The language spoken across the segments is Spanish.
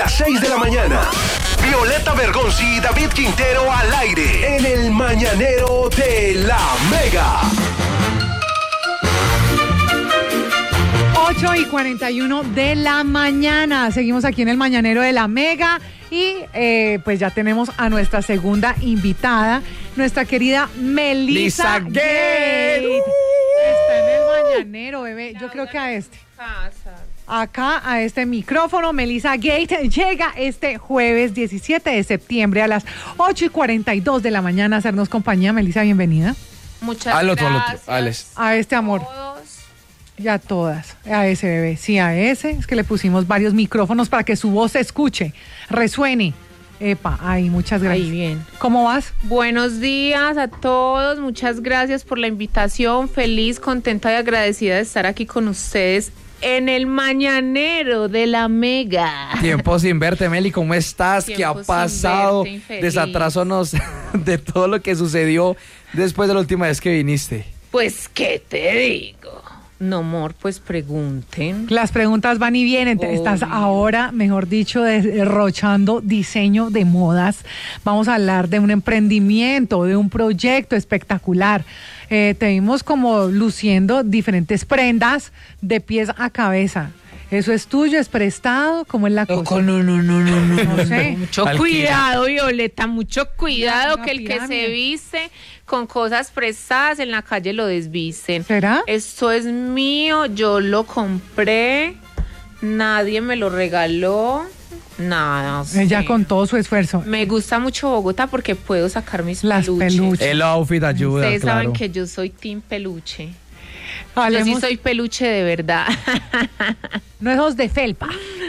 las 6 de la mañana. Violeta Bergonzi y David Quintero al aire en el Mañanero de la Mega. 8:41 de la mañana. Seguimos aquí en el Mañanero de la Mega y pues ya tenemos a nuestra segunda invitada, nuestra querida Melissa Gate. Está en el Mañanero, bebé. Yo creo que a este. Acá a este micrófono, Melissa Gate llega este jueves 17 de septiembre a las 8:42 de la mañana a hacernos compañía. Melissa, bienvenida. Muchas gracias. A este amor. Y a todas. A ese, bebé. Sí, a ese. Es que le pusimos varios micrófonos para que su voz se escuche, resuene. Epa, ahí, muchas gracias. Ahí, bien. ¿Cómo vas? Buenos días a todos. Muchas gracias por la invitación. Feliz, contenta y agradecida de estar aquí con ustedes en el Mañanero de la Mega. Tiempo sin verte, Meli, ¿cómo estás? Tiempo ¿Qué ha pasado? Desatrásonos de todo lo que sucedió después de la última vez que viniste. Pues, ¿qué te digo? No, amor, pues pregunten. Las preguntas van y vienen. Obvio. Estás ahora, mejor dicho, derrochando diseño de modas. Vamos a hablar de un emprendimiento, de un proyecto espectacular. Te vimos como luciendo diferentes prendas de pies a cabeza. ¿Eso es tuyo? ¿Es prestado? ¿Cómo es la cosa? No sé. Mucho Cuidado, Violeta, mucho cuidado, Una que el que pirámide. se viste con cosas prestadas en la calle lo desvisten. ¿Será? Esto es mío, yo lo compré, nadie me lo regaló, nada. Ella sí. con todo su esfuerzo. Me gusta mucho Bogotá porque puedo sacar mis Las peluches. El outfit ayuda, Ustedes claro. saben que yo soy team peluche. Hablemos, Yo sí soy peluche de verdad. no esos de felpa.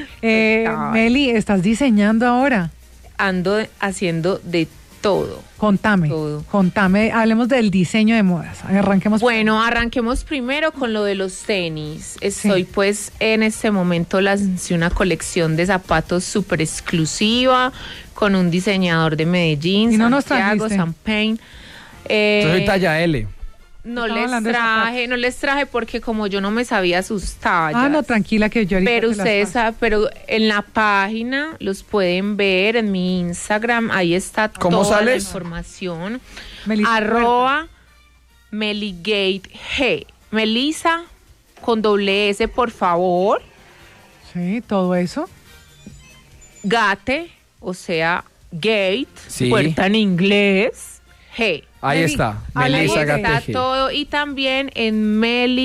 Ay. Meli, ¿estás diseñando ahora? Ando haciendo de todo. Contame, Todo. hablemos del diseño de modas. Arranquemos. Bueno, arranquemos primero con lo de los tenis. Estoy pues en este momento lancé una colección de zapatos súper exclusiva con un diseñador de Medellín, ¿Y no nos Santiago trajiste? Sampain. Yo soy talla L. No Estaba hablando de les traje porque como yo no me sabía sus tallas. Ah, no, tranquila que yo ahorita Pero te las ustedes paso. saben, pero en la página los pueden ver en mi Instagram, ahí está ¿Cómo toda la sales? información. Melissa, @MeliGateG. Melissa con doble S, por favor. Sí, todo eso. Gate, o sea, gate, Sí. puerta en inglés, G. Ahí Meli, está, ahí Melissa Está Gateje. todo, y también en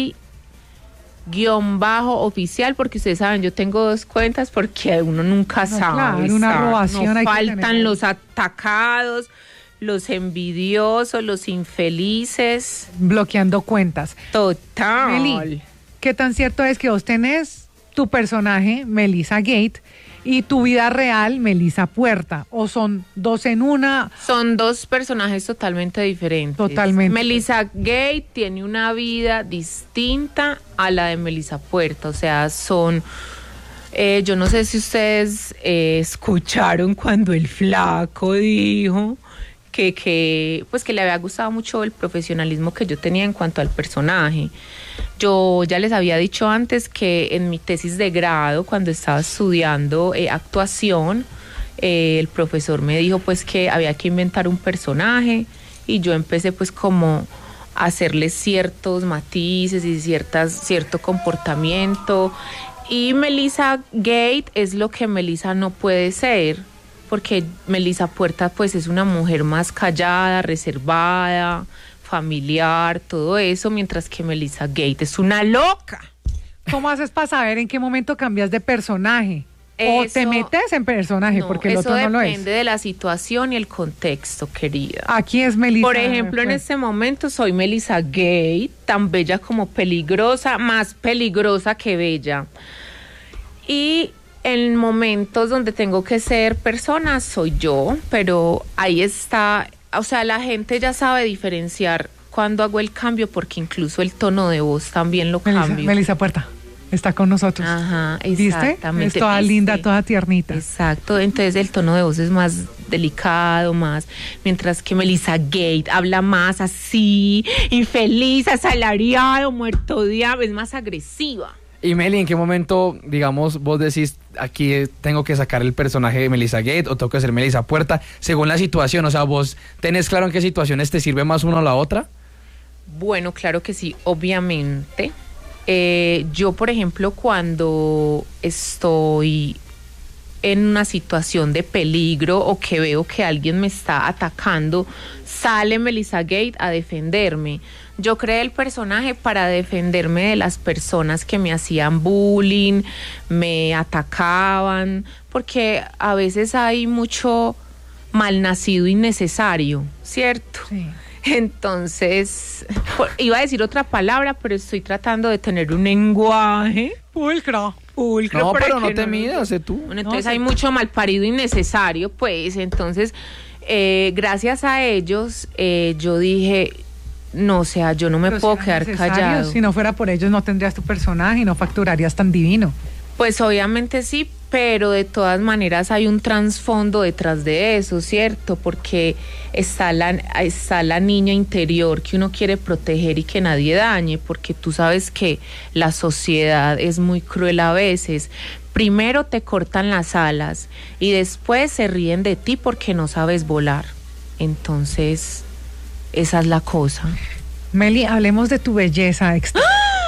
Meli_oficial, porque ustedes saben, yo tengo 2 cuentas porque uno nunca sabe. claro, una ¿sabe? robación No hay que faltan tener. los atacados, los envidiosos, los infelices. Bloqueando cuentas. Total. Meli, ¿qué tan cierto es que vos tenés tu personaje, Melissa Gate, y tu vida real, Melissa Puerta? ¿O son dos en una? Son 2 personajes totalmente diferentes. Totalmente. Melissa Gate tiene una vida distinta a la de Melissa Puerta. O sea, son... yo no sé si ustedes escucharon cuando el flaco dijo que le había gustado mucho el profesionalismo que yo tenía en cuanto al personaje. Yo ya les había dicho antes que en mi tesis de grado, cuando estaba estudiando actuación, el profesor me dijo pues que había que inventar un personaje y yo empecé pues como a hacerle ciertos matices y cierto comportamiento. Y Melissa Gate es lo que Melissa no puede ser, porque Melissa Puerta pues es una mujer más callada, reservada, familiar, todo eso, mientras que Melissa Gate es una loca. ¿Cómo haces para saber en qué momento cambias de personaje? ¿O te metes en personaje? No, Porque el eso otro no lo es. depende de la situación y el contexto, querida. Aquí es Melissa. Por ejemplo, en este momento soy Melissa Gate, tan bella como peligrosa, más peligrosa que bella. Y en momentos donde tengo que ser persona, soy yo, pero ahí está, o sea, la gente ya sabe diferenciar cuando hago el cambio, porque incluso el tono de voz también lo cambio. Melissa Puerta está con nosotros. Ajá, ¿Viste? exactamente. Es toda ¿Viste? linda, toda tiernita. Exacto, entonces el tono de voz es más delicado, más, mientras que Melissa Gate habla más así, infeliz, asalariado, muerto de hambre, es más agresiva. Y Meli, ¿en qué momento, digamos, vos decís, aquí tengo que sacar el personaje de Melissa Gate o tengo que ser Melissa Puerta, según la situación? O sea, ¿vos tenés claro en qué situaciones te sirve más una o la otra? Bueno, claro que sí, obviamente. Yo, por ejemplo, cuando estoy en una situación de peligro o que veo que alguien me está atacando, sale Melissa Gate a defenderme. Yo creé el personaje para defenderme de las personas que me hacían bullying, me atacaban, porque a veces hay mucho malnacido innecesario, ¿cierto? Sí. Entonces, iba a decir otra palabra, pero estoy tratando de tener un lenguaje Pulcro. No, pero no te midas, sé tú. Bueno, entonces hay mucho malparido innecesario, pues. Entonces, gracias a ellos, yo dije, no, o sea, yo no me Pero puedo si quedar era necesario, callado. Si no fuera por ellos, no tendrías tu personaje y no facturarías tan divino. Pues obviamente sí, pero de todas maneras hay un trasfondo detrás de eso, ¿cierto? Porque está la niña interior que uno quiere proteger y que nadie dañe, porque tú sabes que la sociedad es muy cruel a veces. Primero te cortan las alas y después se ríen de ti porque no sabes volar. Entonces, esa es la cosa. Meli, hablemos de tu belleza extra.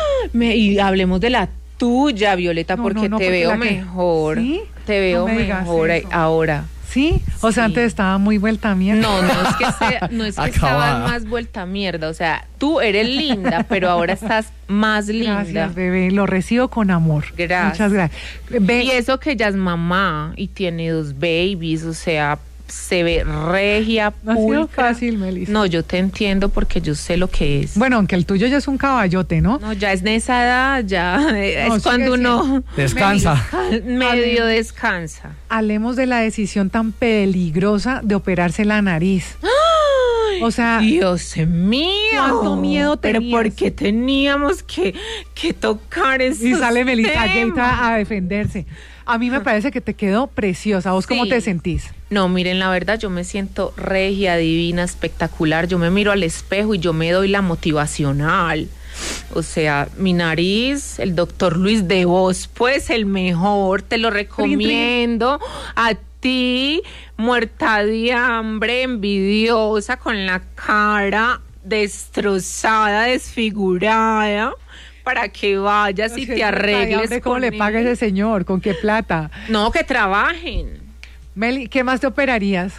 Y hablemos de la tuya, Violeta, porque te porque veo la que- mejor. ¿Sí? Te veo No me digas mejor eso. ahora. ¿Sí? O sea, Sí. antes estaba muy vuelta a mierda. No es que estabas Acabada. más vuelta a mierda. O sea, tú eres linda, pero ahora estás más linda. Gracias, bebé. Lo recibo con amor. Gracias. Muchas gracias. Ve, Y eso que ella es mamá y tiene 2 babies, o sea, se ve regia, no ha sido pulcra. fácil, Melissa. No, yo te entiendo porque yo sé lo que es. Bueno, aunque el tuyo ya es un caballote, ¿no? No, ya es de esa edad, ya No, es sigue cuando uno Descansa. medio descansa. Hablemos de la decisión tan peligrosa de operarse la nariz. O sea, Dios mío. ¿Cuánto miedo Pero tenías? ¿por qué teníamos que tocar eso? y sale Melissa Gate a defenderse. A mí me parece que te quedó preciosa. ¿Vos cómo Sí. te sentís? No, miren, la verdad, yo me siento regia, divina, espectacular. Yo me miro al espejo y yo me doy la motivacional. O sea, mi nariz, el doctor Luis de Vos, pues el mejor, te lo recomiendo. A ti, muerta de hambre, envidiosa, con la cara destrozada, desfigurada, para que vayas y te arregles. ¿Cómo con le paga él. ese señor? ¿Con qué plata? No, que trabajen. Meli, ¿qué más te operarías?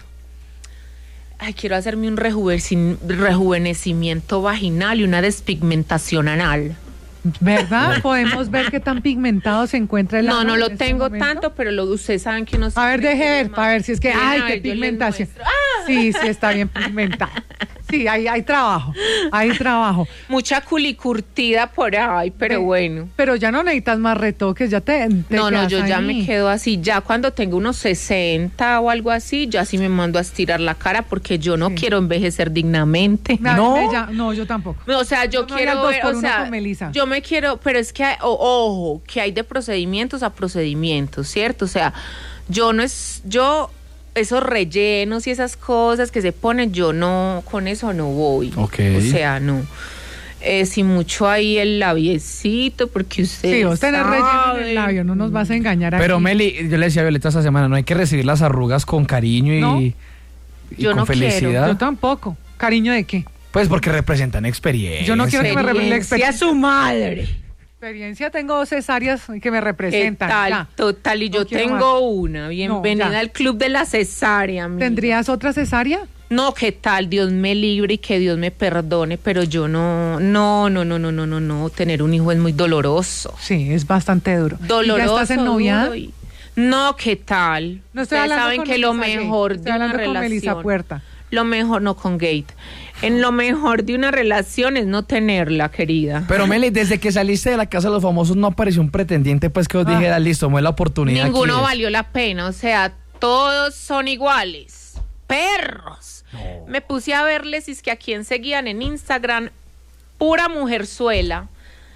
Ay, quiero hacerme un rejuvenecimiento vaginal y una despigmentación anal. ¿Verdad? Podemos ver qué tan pigmentado se encuentra el No, ano no en lo este tengo momento. tanto, pero ustedes saben que uno A ver, siempre deje tiene ver, más. para ver si es que, Miren, ay, a qué ver, yo les pigmentación. muestro. ¡Ah! Sí, sí, está bien pigmentado. Sí, hay trabajo, hay trabajo. Mucha culicurtida por ahí, pero Ve, bueno. Pero ya no necesitas más retoques, ya te No, quedas yo ya ahí. me quedo así. Ya cuando tengo unos 60 o algo así, ya sí me mando a estirar la cara porque yo no Sí. quiero envejecer dignamente. No, yo tampoco. O sea, yo Yo me voy al quiero 2 ver, por o 1 sea, con Melissa. yo me quiero, pero es que, ojo, que hay de procedimientos a procedimientos, ¿cierto? O sea, esos rellenos y esas cosas que se ponen, yo no, con eso no voy. Ok. O sea, no. Si mucho ahí el labiecito, porque usted Sí, vos tenés relleno en el labio, no nos vas a engañar Pero aquí. Meli, yo le decía a Violeta esta semana, no hay que recibir las arrugas con cariño No. y Yo con no quiero. felicidad. Yo tampoco. ¿Cariño de qué? Pues porque representan experiencia. Yo no quiero que me la Experiencia su madre. experiencia. Tengo 2 cesáreas que me ¿Qué representan. tal? ya. Total, y No yo quiero tengo una. Bienvenida ya. al club de la cesárea. amiga. ¿Tendrías otra cesárea? No, ¿qué tal? Dios me libre y que Dios me perdone, pero yo no, tener un hijo es muy doloroso. Sí, es bastante duro. ¿Y Doloroso. ¿Ya estás en noviada? duro No, ¿qué tal? No estoy Ustedes hablando saben con que lo Melissa Gate, mejor estoy de una hablando con Melissa relación, Puerta. lo mejor, no con Gate, en lo mejor de una relación es no tenerla, querida. Pero Meli, desde que saliste de la casa de los famosos no apareció un pretendiente pues que os dijera, listo, me la oportunidad. Ninguno aquí es". valió la pena, o sea, todos son iguales. Perros. Me puse a verles y es que a quién seguían en Instagram, pura mujerzuela.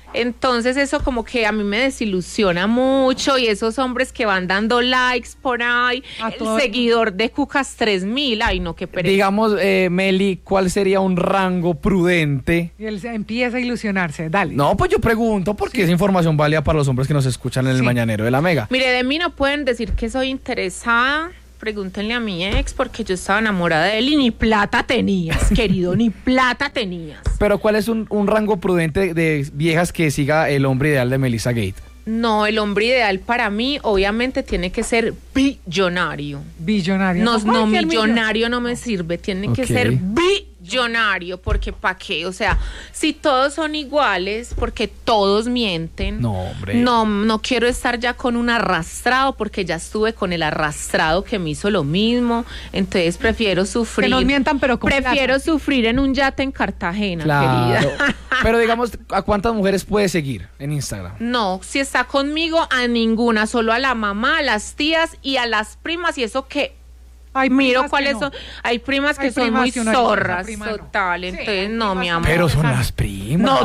Entonces eso como que a mí me desilusiona mucho y esos hombres que van dando likes por ahí, el seguidor de Cucas 3000, ay no, qué pereza. Digamos, Meli, ¿cuál sería un rango prudente? Y él empieza a ilusionarse, dale. No, pues yo pregunto porque es información válida para los hombres que nos escuchan en el Mañanero de la Mega. Mire, de mí no pueden decir que soy interesada. Pregúntenle a mi ex porque yo estaba enamorada de él y ni plata tenías, querido, ni plata tenías. Pero ¿cuál es un rango prudente de viejas que siga el hombre ideal de Melissa Gate? No, el hombre ideal para mí obviamente tiene que ser billonario. Billonario. No, millonario no me sirve, tiene que ser billonario, porque ¿para qué? O sea, si todos son iguales, porque todos mienten. No, hombre. No quiero estar ya con un arrastrado, porque ya estuve con el arrastrado que me hizo lo mismo. Entonces prefiero sufrir. Que nos mientan, pero con prefiero plata. sufrir en un yate en Cartagena, Claro. querida. Pero digamos, ¿a cuántas mujeres puede seguir en Instagram? No, si está conmigo, a ninguna, solo a la mamá, a las tías y a las primas, y eso que Hay miro primas cuáles que no. son. Hay primas que Hay son primas muy que uno dice, zorras, esa prima no. total. Sí, Entonces, hay no, primas mi que amor. Pero son las primas.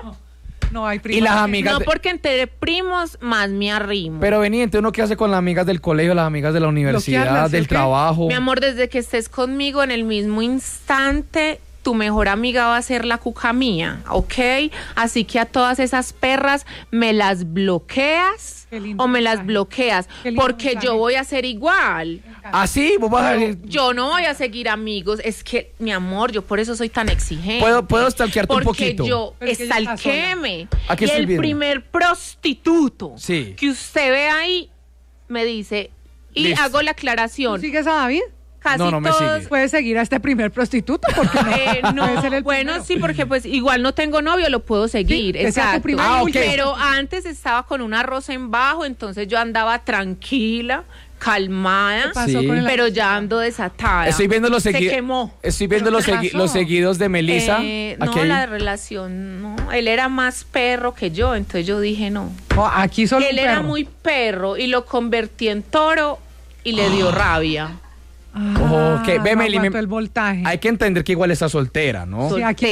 No, hay primas. Y las que- amigas No, de- porque entre primos más me arrimo. Pero vení, entonces uno qué hace con las amigas del colegio, las amigas de la universidad, ¿Bloquearlas, del o qué? trabajo. Mi amor, desde que estés conmigo en el mismo instante, tu mejor amiga va a ser la cuca mía, ¿ok? Así que a todas esas perras me las bloqueas Qué lindo o me las mensaje. bloqueas, Qué lindo porque mensaje. yo voy a ser igual. Así, vos vas a decir, Yo no voy a seguir amigos, es que, mi amor, yo por eso soy tan exigente. puedo stalkearte un poquito. Porque yo, Pero es que ella está estalquéme. Aquí Y estoy el viendo. primer prostituto Sí. que usted ve ahí, me dice, y Listo. hago la ¿Tú aclaración, sigues a David? casi No, no me todos... sigue. Puedes seguir a este primer prostituto, porque no. No, Puede ser el bueno, primero. sí, porque pues igual no tengo novio, lo puedo seguir, Sí, que sea tu exacto. primero y último. Pero antes estaba con una rosa en bajo, entonces yo andaba tranquila, calmada, ¿Qué pasó Sí. con el pero ya ando desatada. Estoy viendo los Se seguidos. quemó. Estoy viendo los, ¿Qué pasó? los seguidos de Melissa. No, Aquí hay- la relación, no. Él era más perro que yo, entonces yo dije no. No, aquí solo Él un era perro. muy perro y lo convertí en toro y le dio rabia. Ok, ve, no Meli, aguantó el voltaje. Hay que entender que igual está soltera, ¿no? Sí, aquí-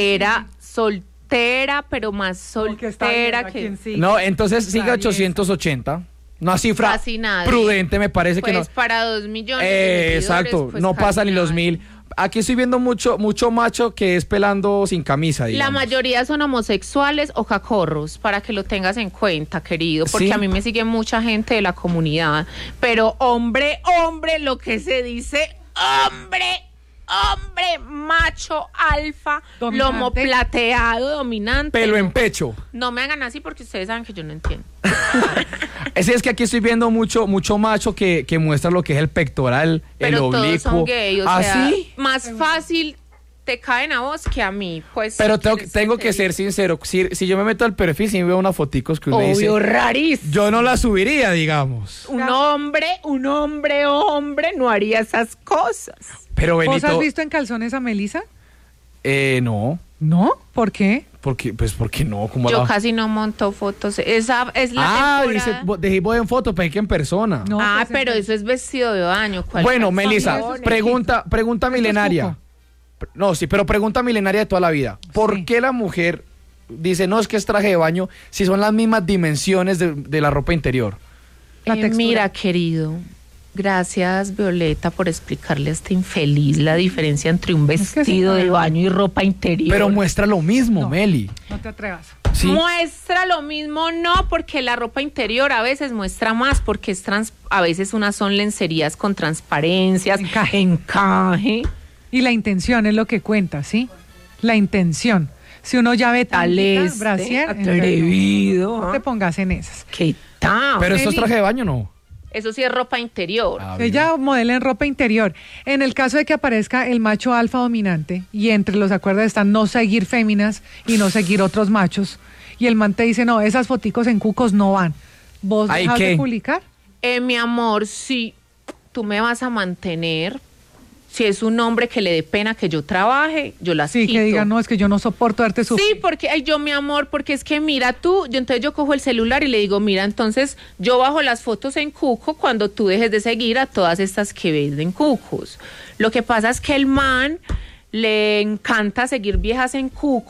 Soltera, pero más Porque está soltera viendo a que... quién sigue. No, entonces sigue Está 880. Una cifra Casi nadie. prudente, me parece que no. Pues para 2 millones de seguidores, Exacto, pues no casi pasa ni los nadie. 1000. Aquí estoy viendo mucho macho que es pelando sin camisa, La digamos. mayoría son homosexuales o cacorros, para que lo tengas en cuenta, querido, porque Sí. a mí me sigue mucha gente de la comunidad. Pero hombre, lo que se dice, hombre, macho, alfa, Dominante. lomo plateado, dominante. Pelo en pecho. No me hagan así porque ustedes saben que yo no entiendo. Es que aquí estoy viendo mucho macho que muestra lo que es el pectoral, Pero el todos oblicuo. son gay, o ¿Ah, sea, sí? más fácil te caen a vos que a mí, pues. Pero ¿qué quieres tengo te que ser diga? sincero. Si yo me meto al perfil, si me veo unas foticos que uno dice, Obvio, rarísimo. yo no la subiría, digamos. Un hombre no haría esas cosas. Pero ¿Vos Benito, has visto en calzones a Melissa? no. ¿No? ¿Por qué? ¿Por qué no? ¿Cómo Yo la- casi no monto fotos. Esa es la dice, temporada. dejé vos en foto, pensé que en persona. No, Ah, pues, pero entonces- eso es vestido de baño. ¿cuál Bueno, calzón? Melissa, eso es pregunta milenaria. No, sí, pero pregunta milenaria de toda la vida. ¿Por Sí. qué la mujer dice, no, es que es traje de baño, si son las mismas dimensiones de la ropa interior? La textura. Mira, querido. Gracias, Violeta, por explicarle a este infeliz la diferencia entre un que sí, vestido de claro. baño y ropa interior. Pero muestra lo mismo, No. Meli. No te atrevas. Sí. Muestra lo mismo, no, porque la ropa interior a veces muestra más, porque a veces unas son lencerías con transparencias, encaje. Y la intención es lo que cuenta, ¿sí? La intención. Si uno ya ve Tal tantita brasier, atrevido. no te pongas en esas. ¿Qué tal? Pero esto es Meli. traje de baño, ¿no? Eso sí es ropa interior. Ah, bien. Ella modela en ropa interior. En el caso de que aparezca el macho alfa dominante y entre los acuerdos están no seguir féminas y no seguir otros machos, y el man te dice, no, esas foticos en cucos no van. ¿Vos ¿Ay, dejas qué? de publicar? Mi amor, si tú me vas a mantener, si es un hombre que le dé pena que yo trabaje, yo las Sí, quito. que digan, no, es que yo no soporto darte su... Sí, porque, ay, yo, mi amor, porque es que mira tú, entonces yo cojo el celular y le digo, mira, entonces yo bajo las fotos en cuco cuando tú dejes de seguir a todas estas que venden cucos. Lo que pasa es que el man le encanta seguir viejas en cuco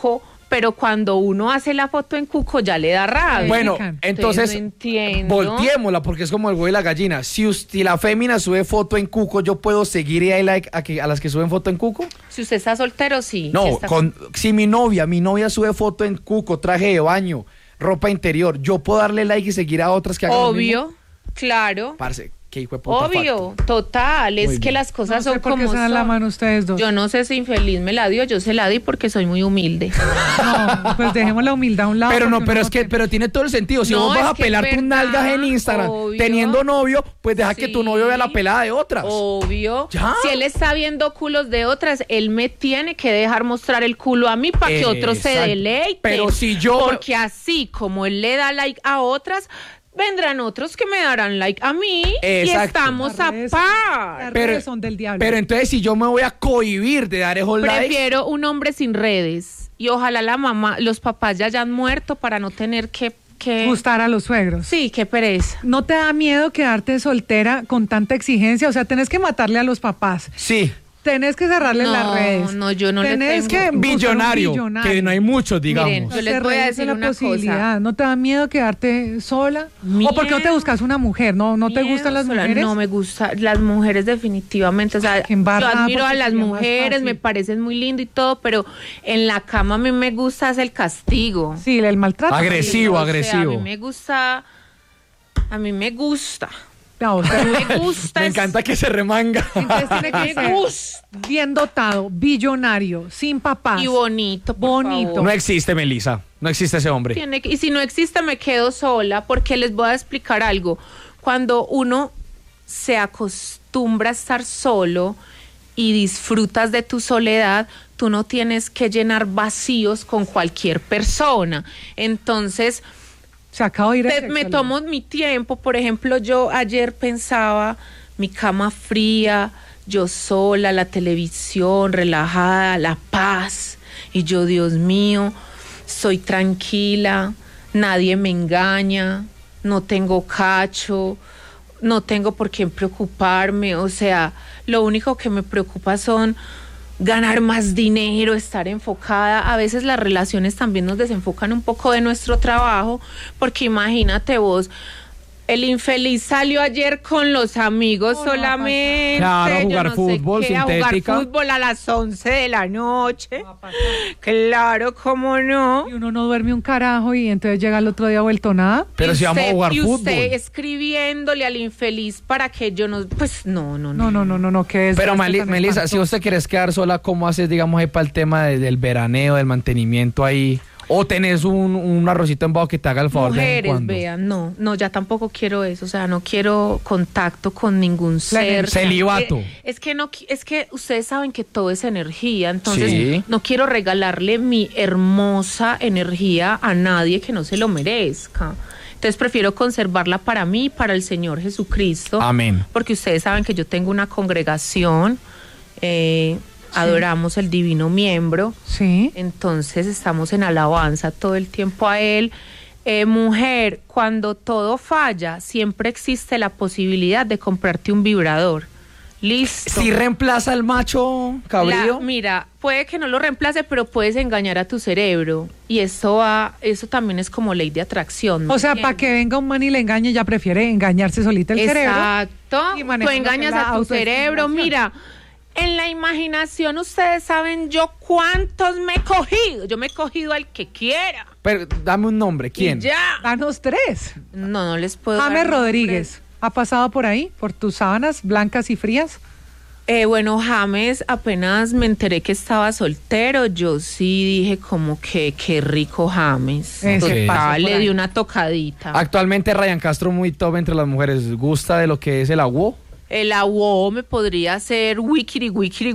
pero cuando uno hace la foto en cuco ya le da rabia. Bueno, entonces no entiendo. volteémosla porque es como el huevo y la gallina. Si la fémina sube foto en cuco, ¿yo puedo seguir y darle like a las que suben foto en cuco? Si usted está soltero, sí. No, si mi novia sube foto en cuco, traje de baño, ropa interior, ¿yo puedo darle like y seguir a otras que hagan lo mismo? Obvio, claro. Parce, qué hijo de puta Obvio, facto. total, Muy es bien. que las cosas No sé son por qué como se dan la son. mano ustedes dos. Yo no sé si infeliz me la dio, yo se la di porque soy muy humilde. No, pues dejemos la humildad a un lado. Pero no, porque pero uno es que, pero tiene todo el sentido. Si No, vos vas es a que pelar es tus verdad, nalgas en Instagram obvio. teniendo novio, pues deja que tu novio vea la Sí. pelada de otras. Obvio. ¿Ya? Si él está viendo culos de otras, él me tiene que dejar mostrar el culo a mí para que otros se Exacto. deleiten. Pero si yo- Porque así como él le da like a otras, vendrán otros que me darán like a mí y Exacto. estamos a Las redes- par. las Pero- redes son del diablo. Pero entonces si yo me voy a cohibir de dar esos likes, Prefiero un hombre sin redes. Y ojalá la mamá, los papás ya hayan muerto para no tener que... Gustar a los suegros. Sí, qué pereza. ¿No te da miedo quedarte soltera con tanta exigencia? O sea, tenés que matarle a los papás. sí, Tenés que cerrarle No, las redes. no, yo no le Tenés tengo. que buscar un billonario, billonario. que no hay muchos, digamos. Miren, yo les Se voy a reduce decir la una posibilidad. cosa. ¿No te da miedo quedarte sola? ¿O por qué no te Miedo. buscas una mujer? ¿No te gustan las Sola, mujeres? No me gustan las mujeres definitivamente, o sea, Qué embarrada, yo admiro a porque las sería más mujeres, fácil. me parecen muy lindo y todo, pero en la cama a mí me gusta es el castigo. Sí, el maltrato. Agresivo. O sea, agresivo. a mí me gusta, No, usted- me gusta. Me es- encanta que se remanga. Entonces tiene que Me ser gusta. bien dotado, billonario, sin papás. Y bonito, por Bonito. favor. No existe, Melissa. No existe ese hombre. Y si no existe, me quedo sola, porque les voy a explicar algo. Cuando uno se acostumbra a estar solo y disfrutas de tu soledad, tú no tienes que llenar vacíos con cualquier persona. Entonces, Se acaba de ir el me sexo, tomo mi tiempo. Por ejemplo, yo ayer pensaba, mi cama fría, yo sola, la televisión, relajada, la paz. Y yo, Dios mío, soy tranquila, nadie me engaña, no tengo cacho, no tengo por qué preocuparme. O sea, lo único que me preocupa son ganar más dinero, estar enfocada. A veces las relaciones también nos desenfocan un poco de nuestro trabajo, porque imagínate vos, el infeliz salió ayer con los amigos No, no va a solamente. Claro, a yo jugar no sé fútbol, qué, a sintética. jugar fútbol a las 11 de la noche. No va a pasar. Claro, cómo no. Y uno no duerme un carajo y entonces llega el otro día vuelto nada. Pero Y si vamos a usted- jugar y fútbol. usted escribiéndole al infeliz para que yo no, pues no. No, que es. Pero Melissa, si vos te querés quedar sola, ¿cómo haces, digamos, ahí para el tema del veraneo, del mantenimiento ahí? ¿O tenés un arrocito en bajo que te haga el favor de vez en Mujeres, cuando? vean, no, ya tampoco quiero eso, o sea, no quiero contacto con ningún ser. Celibato. Es que ustedes saben que todo es energía, entonces Sí. no quiero regalarle mi hermosa energía a nadie que no se lo merezca. Entonces prefiero conservarla para mí y para el Señor Jesucristo. Amén. Porque ustedes saben que yo tengo una congregación, adoramos el divino miembro. Sí. Entonces estamos en alabanza todo el tiempo a Él. Mujer, cuando todo falla, siempre existe la posibilidad de comprarte un vibrador. Listo. Si reemplaza al macho cabrío. Mira, puede que no lo reemplace, pero puedes engañar a tu cerebro. Y eso también es como ley de atracción. ¿me O sea, para entiendes? que venga un man y le engañe, ya prefiere engañarse solita el cerebro. Exacto. y Tú manejándose engañas la a tu cerebro. autoestimulación. Mira, en la imaginación ustedes saben yo cuántos me he cogido. Yo me he cogido al que quiera. Pero dame un nombre, ¿quién? Y ya. Danos 3. No les puedo. James dar Rodríguez. ¿Ha pasado por ahí? ¿Por tus sábanas blancas y frías? Bueno, James, apenas me enteré que estaba soltero, yo sí dije como que qué rico James. Ese Total, pasó por le ahí. di una tocadita. Actualmente Ryan Castro muy top entre las mujeres. ¿Gusta de lo que es el agua? El agua me podría hacer wikiri.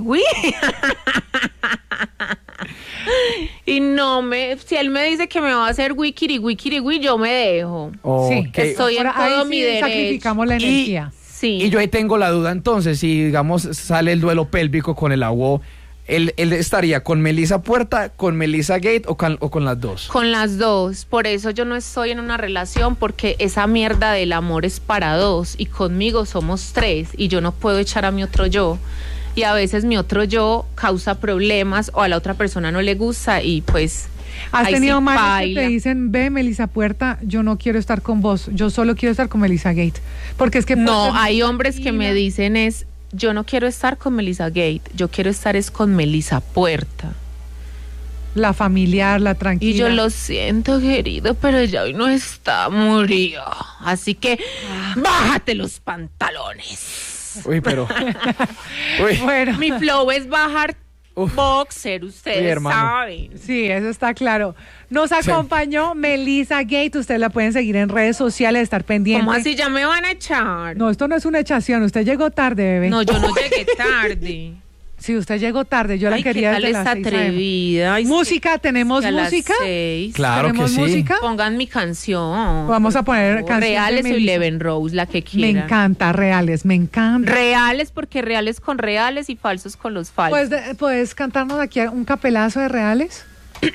Y si él me dice que me va a hacer wikiri, yo me dejo. Sí, Ok. Estoy en Ahora, ahí todo sí mi derecho. sacrificamos la energía. Sí. Y yo ahí tengo la duda entonces, si digamos sale el duelo pélvico con el agua, él estaría con Melissa Puerta, con Melissa Gate o con las dos. Con las dos, por eso yo no estoy en una relación, porque esa mierda del amor es para dos y conmigo somos 3 y yo no puedo echar a mi otro yo. Y a veces mi otro yo causa problemas o a la otra persona no le gusta y pues ¿Has Ahí tenido sí manes que baila. te dicen, ve, Melissa Puerta, yo no quiero estar con vos, yo solo quiero estar con Melissa Gate? Porque es que... No, Puerta es hay hombres que me divina. dicen yo no quiero estar con Melissa Gate, yo quiero estar con Melissa Puerta. La familiar, la tranquila. Y yo lo siento, querido, pero ella hoy no está, murió. Así que bájate los pantalones. Uy, pero. Uy. Bueno, Mi flow es bajar Uf. boxer, Uy, ustedes hermano. saben. sí, eso está claro. Nos acompañó Melissa Gate, ustedes la pueden seguir en redes sociales, estar pendiente. ¿Cómo así? Ya me van a echar. No, esto no es una echación, usted llegó tarde, bebé. No, yo no llegué tarde. Sí, usted llegó tarde, yo la Ay, quería ¿qué tal desde las esta 6 a.m. atrevida? Ay, Música, ¿tenemos que a las música? 6. Claro que ¿Tenemos sí. música? Pongan mi canción. Vamos a poner canción de Reales o Melissa. Eleven Rose, la que Me quieran. encanta, reales, me encanta. Reales porque reales con reales y falsos con los falsos. ¿Puedes cantarnos aquí un capelazo de reales?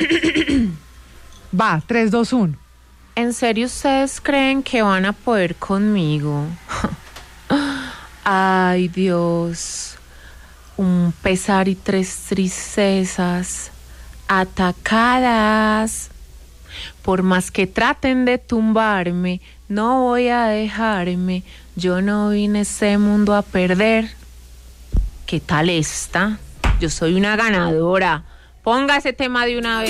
Va, 3, 2, 1. ¿En serio ustedes creen que van a poder conmigo? Ay, Dios. Un pesar y 3 tristezas atacadas. Por más que traten de tumbarme, no voy a dejarme. Yo no vine a este mundo a perder. ¿Qué tal esta? Yo soy una ganadora. Ponga ese tema de una vez.